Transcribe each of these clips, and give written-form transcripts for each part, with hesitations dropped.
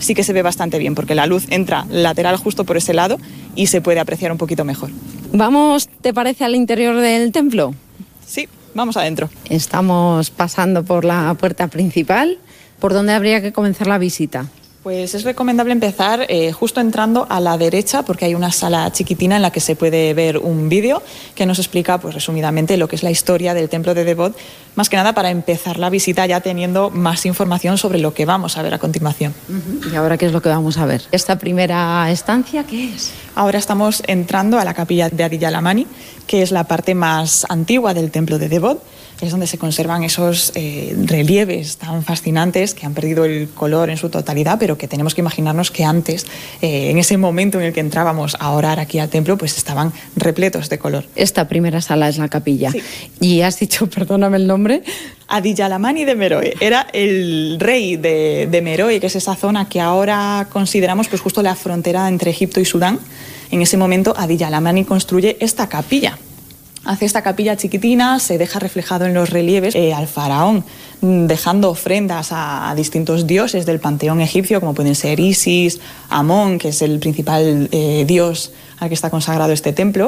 sí que se ve bastante bien, porque la luz entra lateral justo por ese lado y se puede apreciar un poquito mejor. Vamos, ¿te parece, al interior del templo? Sí, vamos adentro. Estamos pasando por la puerta principal. ¿Por dónde habría que comenzar la visita? Pues es recomendable empezar justo entrando a la derecha, porque hay una sala chiquitina en la que se puede ver un vídeo que nos explica, pues resumidamente, lo que es la historia del templo de Devot, más que nada para empezar la visita ya teniendo más información sobre lo que vamos a ver a continuación. ¿Y ahora qué es lo que vamos a ver? ¿Esta primera estancia qué es? Ahora estamos entrando a la capilla de Adi Yalamani, que es la parte más antigua del templo de Devot. Es donde se conservan esos relieves tan fascinantes que han perdido el color en su totalidad, pero que tenemos que imaginarnos que antes, en ese momento en el que entrábamos a orar aquí al templo, pues estaban repletos de color. Esta primera sala es la capilla. Sí. Y has dicho, perdóname el nombre. Adi Yalamani de Meroe. Era el rey de Meroe, que es esa zona que ahora consideramos pues justo la frontera entre Egipto y Sudán. En ese momento Adi Yalamani construye esta capilla. Hace esta capilla chiquitina, se deja reflejado en los relieves al faraón, dejando ofrendas a distintos dioses del panteón egipcio, como pueden ser Isis, Amón, que es el principal dios al que está consagrado este templo.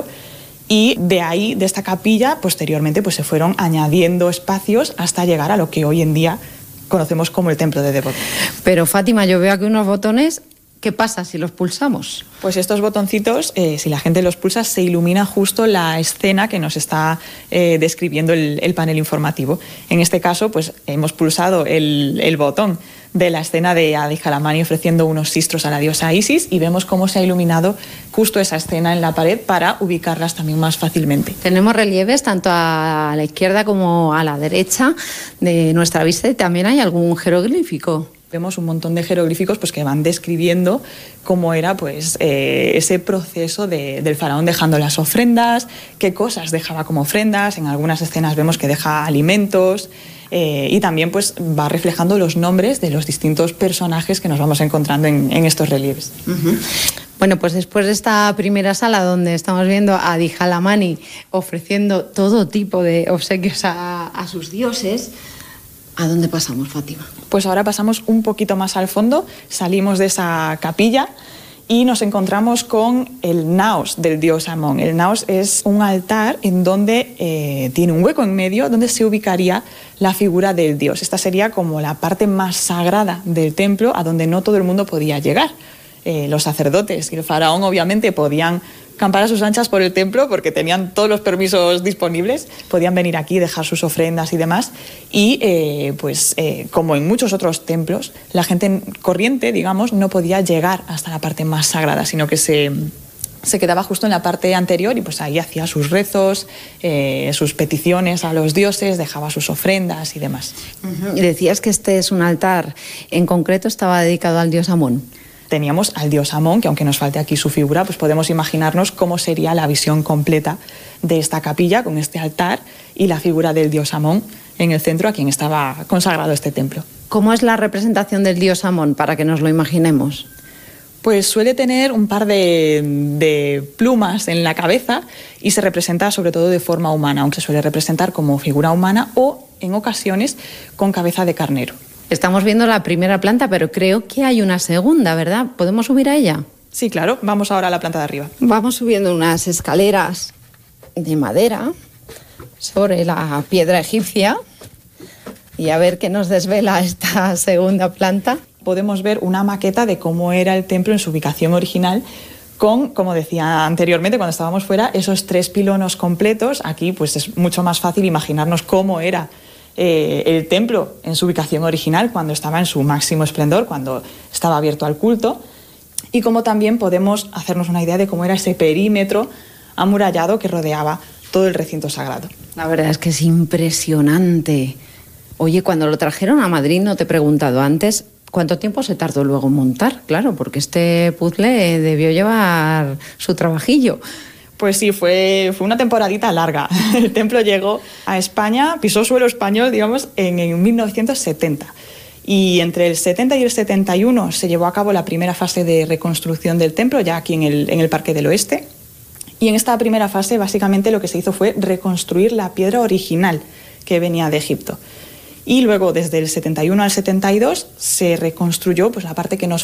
Y de ahí, de esta capilla, posteriormente pues se fueron añadiendo espacios hasta llegar a lo que hoy en día conocemos como el templo de Devot. Pero Fátima, yo veo aquí unos botones. ¿Qué pasa si los pulsamos? Pues estos botoncitos, si la gente los pulsa, se ilumina justo la escena que nos está describiendo el panel informativo. En este caso, pues hemos pulsado el botón de la escena de Adi Yalamani ofreciendo unos sistros a la diosa Isis y vemos cómo se ha iluminado justo esa escena en la pared para ubicarlas también más fácilmente. Tenemos relieves tanto a la izquierda como a la derecha de nuestra vista y también hay algún jeroglífico. Vemos un montón de jeroglíficos pues, que van describiendo cómo era pues, ese proceso del faraón dejando las ofrendas, qué cosas dejaba como ofrendas. En algunas escenas vemos que deja alimentos y también pues, va reflejando los nombres de los distintos personajes que nos vamos encontrando en estos relieves. Bueno, pues después de esta primera sala donde estamos viendo a Adi Yalamani ofreciendo todo tipo de obsequios a sus dioses, ¿a dónde pasamos, Fátima? Pues ahora pasamos un poquito más al fondo, salimos de esa capilla y nos encontramos con el naos del dios Amón. El naos es un altar en donde tiene un hueco en medio donde se ubicaría la figura del dios. Esta sería como la parte más sagrada del templo, a donde no todo el mundo podía llegar. Los sacerdotes y el faraón obviamente podían campar a sus anchas por el templo porque tenían todos los permisos disponibles, podían venir aquí, dejar sus ofrendas y demás, y como en muchos otros templos, la gente corriente, digamos, no podía llegar hasta la parte más sagrada, sino que se quedaba justo en la parte anterior y pues ahí hacía sus rezos, sus peticiones a los dioses, dejaba sus ofrendas y demás. Y decías que este es un altar, en concreto estaba dedicado al dios Amón. Teníamos al dios Amón, que aunque nos falte aquí su figura, pues podemos imaginarnos cómo sería la visión completa de esta capilla con este altar y la figura del dios Amón en el centro, a quien estaba consagrado este templo. ¿Cómo es la representación del dios Amón, para que nos lo imaginemos? Pues suele tener un par de plumas en la cabeza y se representa sobre todo de forma humana, aunque se suele representar como figura humana o en ocasiones con cabeza de carnero. Estamos viendo la primera planta, pero creo que hay una segunda, ¿verdad? ¿Podemos subir a ella? Sí, claro. Vamos ahora a la planta de arriba. Vamos subiendo unas escaleras de madera sobre la piedra egipcia y a ver qué nos desvela esta segunda planta. Podemos ver una maqueta de cómo era el templo en su ubicación original con, como decía anteriormente cuando estábamos fuera, esos 3 pilonos completos. Aquí pues es mucho más fácil imaginarnos cómo era el templo en su ubicación original, cuando estaba en su máximo esplendor, cuando estaba abierto al culto, y como también podemos hacernos una idea de cómo era ese perímetro amurallado que rodeaba todo el recinto sagrado. La verdad es que es impresionante. Oye, cuando lo trajeron a Madrid, no te he preguntado antes, ¿cuánto tiempo se tardó luego en montar? Claro, porque este puzzle debió llevar su trabajillo. Pues sí, fue una temporadita larga. El templo llegó a España, pisó suelo español, digamos, en 1970. Y entre el 70 y el 71 se llevó a cabo la primera fase de reconstrucción del templo, ya aquí en el Parque del Oeste. Y en esta primera fase, básicamente, lo que se hizo fue reconstruir la piedra original que venía de Egipto. Y luego, desde el 71 al 72, se reconstruyó pues, la parte que nos